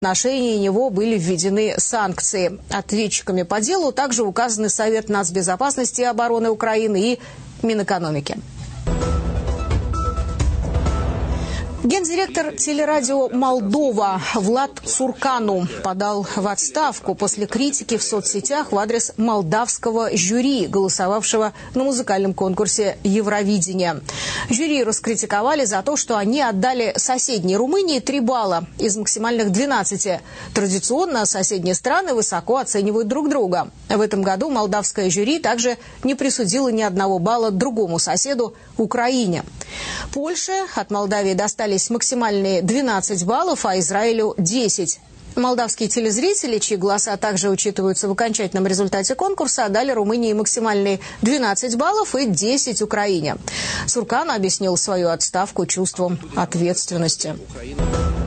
В отношении него были введены санкции. Ответчиками по делу также указаны Совет нацбезопасности и обороны Украины и Минэкономики. Гендиректор телерадио «Молдова» Влад Цуркану подал в отставку после критики в соцсетях в адрес молдавского жюри, голосовавшего на музыкальном конкурсе «Евровидение». Жюри раскритиковали за то, что они отдали соседней Румынии 3 балла из максимальных 12. Традиционно соседние страны высоко оценивают друг друга. В этом году молдавское жюри также не присудило ни 1 балла другому соседу – Украине. Польше от Молдавии достались максимальные 12 баллов, а Израилю – 10. Молдавские телезрители, чьи голоса также учитываются в окончательном результате конкурса, отдали Румынии максимальные 12 баллов и 10 Украине. Цуркану объяснил свою отставку чувством ответственности.